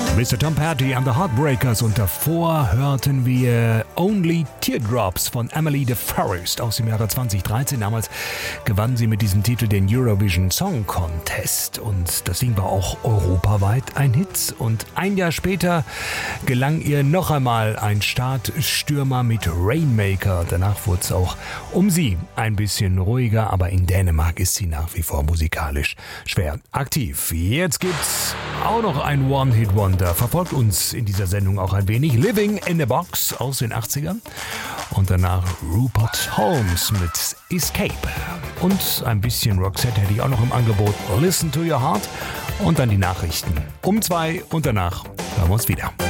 Mr. Tom Petty and the Heartbreakers und davor hörten wir Only Teardrops von Emily de Forest aus dem Jahre 2013. Damals gewann sie mit diesem Titel den Eurovision Song Contest und das Ding war auch europaweit ein Hit. Und ein Jahr später gelang ihr noch einmal ein Startstürmer mit Rainmaker. Danach wurde es auch um sie ein bisschen ruhiger, aber in Dänemark ist sie nach wie vor musikalisch schwer aktiv. Jetzt gibt's auch noch ein One-Hit-Wonder. Verfolgt uns in dieser Sendung auch ein wenig. Living in a Box aus den 80ern. Und danach Rupert Holmes mit Escape. Und ein bisschen Roxette hätte ich auch noch im Angebot. Listen to your heart. Und dann die Nachrichten um 2 und danach hören wir uns wieder.